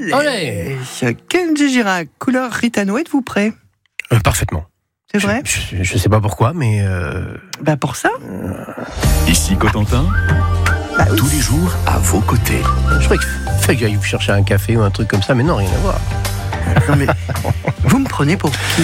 Olé. Kenji Girac, couleur Ritano, êtes-vous prêt? Parfaitement. C'est vrai? Je sais pas pourquoi, mais... Pour ça. Ici Cotentin, Oui. tous les jours à vos côtés. Je croyais qu'il fallait que j'aille vous chercher un café ou un truc comme ça, mais non, rien à voir. Non, mais vous me prenez pour qui?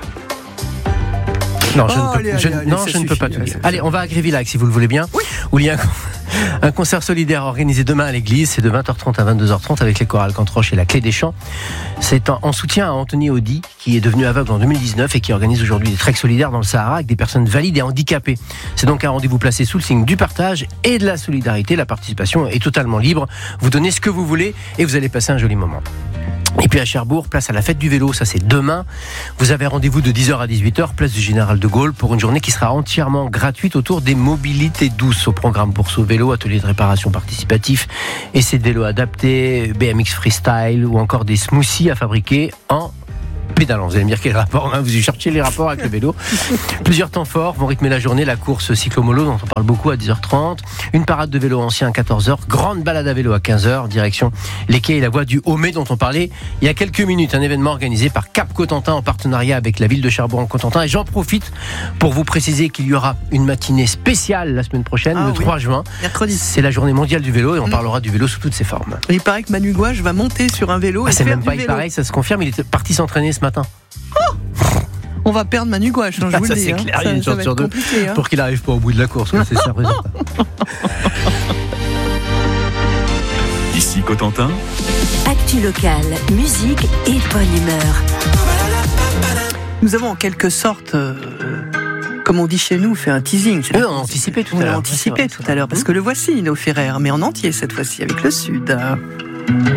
Non, allez, je ne peux pas tout dire. Allez, on va à Grévillac, si vous le voulez bien. Oui. Où il y a un concert solidaire organisé demain à l'église. C'est de 20h30 à 22h30 avec les chorales Cantroche et la Clé des Champs. C'est en soutien à Anthony Audy, qui est devenu aveugle en 2019 et qui organise aujourd'hui des treks solidaires dans le Sahara avec des personnes valides et handicapées. C'est donc un rendez-vous placé sous le signe du partage et de la solidarité. La participation est totalement libre. Vous donnez ce que vous voulez et vous allez passer un joli moment. Et puis à Cherbourg, place à la fête du vélo, ça c'est demain. Vous avez rendez-vous de 10h à 18h, place du Général de Gaulle, pour une journée qui sera entièrement gratuite autour des mobilités douces. Au programme bourse au vélo, atelier de réparation participatif, essais de vélo adaptés, BMX freestyle ou encore des smoothies à fabriquer en pédalant. Vous allez me dire quel rapport, vous cherchez les rapports avec le vélo. Plusieurs temps forts vont rythmer la journée, la course cyclomolo dont on parle beaucoup à 10h30, une parade de vélo ancien à 14h, grande balade à vélo à 15h, direction les quais et la voie du Haut-Mai dont on parlait il y a quelques minutes, un événement organisé par Cap Cotentin en partenariat avec la ville de Cherbourg-en-Cotentin. Et j'en profite pour vous préciser qu'il y aura une matinée spéciale la semaine prochaine, le 3 juin. Mercredi. C'est la journée mondiale du vélo et on parlera du vélo sous toutes ses formes. Il paraît que Manu Gouache va monter sur un vélo et c'est faire même pas du vélo. pareil, ça se confirme, il est parti s'entraîner ce matin. On va perdre Manu Gouache, je vous le dis. C'est clair, il y a une ça chance va sur être deux compliqué, pour qu'il n'arrive pas au bout de la course. C'est ça le résultat. Ici Cotentin, Actu locale, musique et bonne humeur. Nous avons en quelque sorte, comme on dit chez nous, fait un teasing. On a anticipé tout à l'heure. Parce que le voici, nos Ferrer, mais en entier cette fois-ci, avec le Sud.